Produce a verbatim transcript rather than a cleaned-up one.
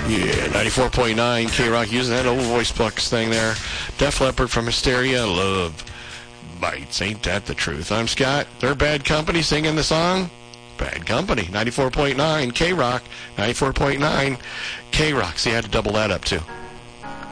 Yeah, ninety-four point nine K-Rock using that old voice box thing there. Def Leppard from Hysteria, Love Bites. Ain't that the truth? I'm Scott. They're Bad Company singing the song. Bad Company. ninety-four point nine K-Rock. ninety-four point nine K-Rock. See, I had to double that up, too.